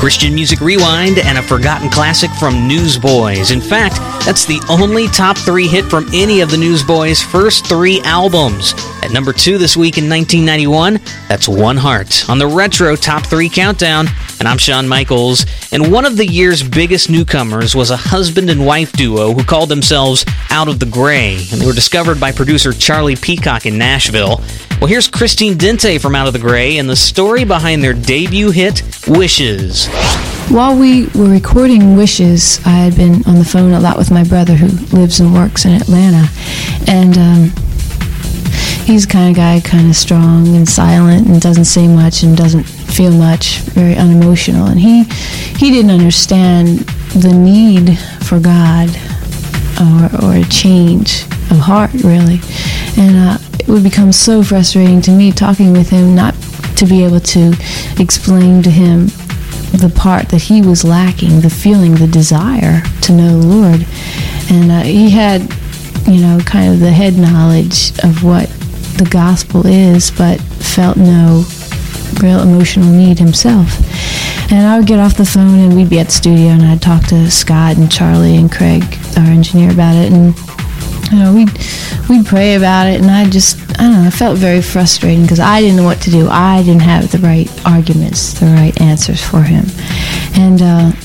Christian Music Rewind, and a forgotten classic from Newsboys. In fact, that's the only top 3 hit from any of the Newsboys' first 3 albums. At number 2 this week in 1991, that's One Heart on the Retro Top 3 Countdown. And I'm Shawn Michaels. And one of the year's biggest newcomers was a husband and wife duo who called themselves Out of the Gray, and they were discovered by producer Charlie Peacock in Nashville. Well, here's Christine Dente from Out of the Gray and the story behind their debut hit, Wishes. While we were recording Wishes, I had been on the phone a lot with my brother who lives and works in Atlanta. And he's the kind of guy, kind of strong and silent and doesn't say much and doesn't feel much, very unemotional. And he didn't understand the need for God or a change of heart, really. And it would become so frustrating to me talking with him not to be able to explain to him the part that he was lacking, the feeling, the desire to know the Lord. And he had, kind of the head knowledge of what the gospel is, but felt no real emotional need himself. And I would get off the phone and we'd be at the studio and I'd talk to Scott and Charlie and Craig, our engineer, about it, and we'd pray about it, and I felt very frustrating because I didn't know what to do. I didn't have the right arguments, the right answers for him. And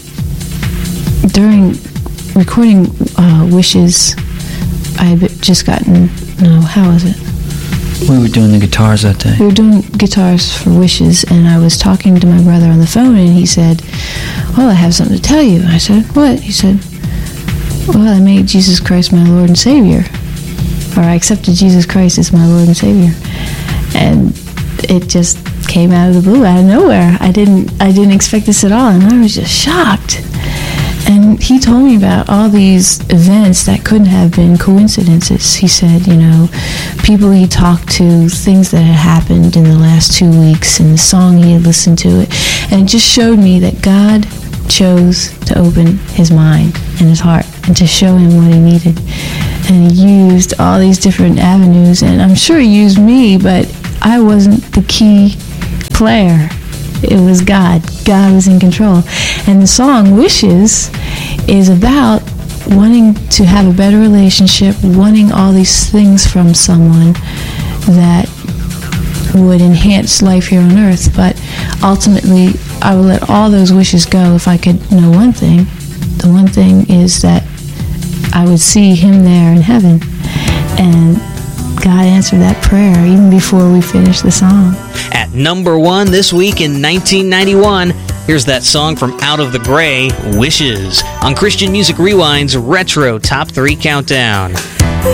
during recording Wishes, I had just gotten, how was it? We were doing the guitars that day. We were doing guitars for Wishes, and I was talking to my brother on the phone, and he said, "Well, I have something to tell you." I said, "What?" He said, "Well, I made Jesus Christ my Lord and Savior." Or I accepted Jesus Christ as my Lord and Savior. And it just came out of the blue, out of nowhere. I didn't expect this at all, and I was just shocked. And he told me about all these events that couldn't have been coincidences. He said, people he talked to, things that had happened in the last 2 weeks, and the song he had listened to it. And it just showed me that God chose to open his mind and his heart and to show him what he needed. And he used all these different avenues, and I'm sure he used me, but I wasn't the key player. It was God. God was in control. And the song Wishes is about wanting to have a better relationship, wanting all these things from someone that would enhance life here on earth. But ultimately, I would let all those wishes go if I could know one thing. The one thing is that I would see him there in heaven. And God answered that prayer even before we finished the song. At number 1 this week in 1991, here's that song from Out of the Gray, Wishes, on Christian Music Rewind's Retro Top 3 Countdown.